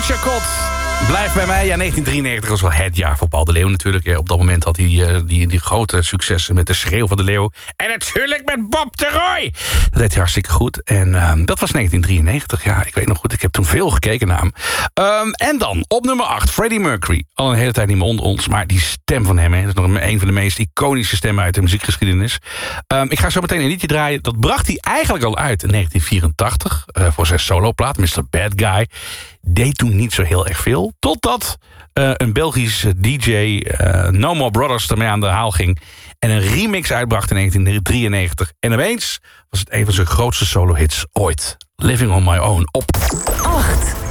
Chacot. Blijf bij mij. Ja, 1993 was wel het jaar voor Paul de Leeuw natuurlijk. Op dat moment had hij die grote successen met De Schreeuw van de Leeuw. En natuurlijk met Bob de Roy. Dat deed hij hartstikke goed. En dat was 1993. Ja, ik weet nog goed. Ik heb toen veel gekeken naar hem. En dan op nummer 8, Freddie Mercury. Al een hele tijd niet meer onder ons. Maar die stem van hem, dat is nog een van de meest iconische stemmen uit de muziekgeschiedenis. Ik ga zo meteen een liedje draaien. Dat bracht hij eigenlijk al uit in 1984. Voor zijn soloplaat, Mr. Bad Guy. Deed toen niet zo heel erg veel. Totdat een Belgische DJ, No More Brothers, ermee aan de haal ging. En een remix uitbracht in 1993. En opeens was het een van zijn grootste solo-hits ooit. Living on My Own op 8.